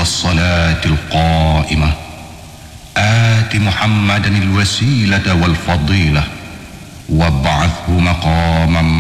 الصلاة القائمة آت محمدا الوسيلة والفضيلة وابعثه مقاما